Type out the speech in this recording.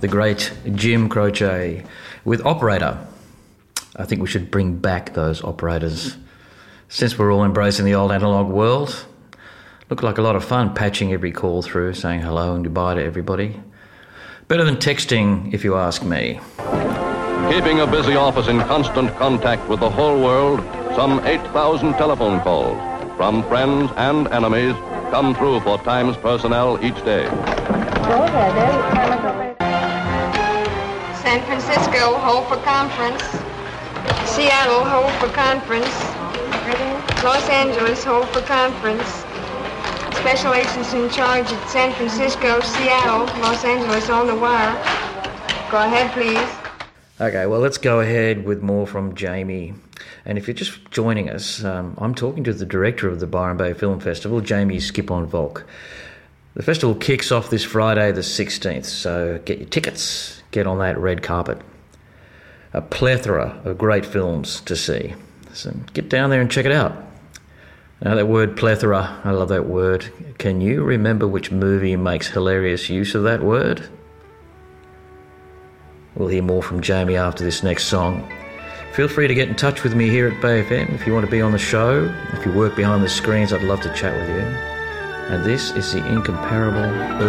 the great Jim Croce with Operator. I think we should bring back those operators. Since we're all embracing the old analogue world, looked like a lot of fun patching every call through, saying hello and goodbye to everybody. Better than texting, if you ask me. Keeping a busy office in constant contact with the whole world, some 8,000 telephone calls from friends and enemies come through for Times personnel each day. San Francisco, hold for conference. Seattle, hold for conference. Los Angeles, hold for conference. Special agents in charge at San Francisco, Seattle, Los Angeles on the wire. Go ahead, please. Okay, well, let's go ahead with more from Jamie. And if you're just joining us, I'm talking to the director of the Byron Bay Film Festival, Jamie Skipon-Volk. The festival kicks off this Friday the 16th, so get your tickets, get on that red carpet. A plethora of great films to see. So get down there and check it out. Now that word plethora, I love that word. Can you remember which movie makes hilarious use of that word? We'll hear more from Jamie after this next song. Feel free to get in touch with me here at Bay FM if you want to be on the show. If you work behind the screens, I'd love to chat with you. And this is the incomparable